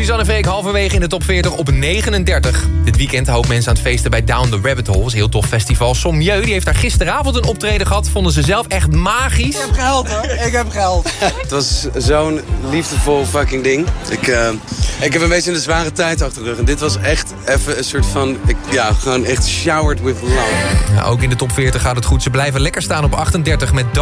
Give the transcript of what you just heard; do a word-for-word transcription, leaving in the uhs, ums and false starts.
Suzanne Freek halverwege in de top veertig op negenendertig. Dit weekend hoop mensen aan het feesten bij Down the Rabbit Hole. Dat is een heel tof festival. Sommieu die heeft daar gisteravond een optreden gehad. Vonden ze zelf echt magisch. Ik heb geld hoor, ik heb geld. Het was zo'n liefdevol fucking ding. Ik, uh, ik heb een beetje een zware tijd achter de rug. En dit was echt even een soort van, ik, ja, gewoon echt showered with love. Ja, ook in de top veertig gaat het goed. Ze blijven lekker staan op achtendertig met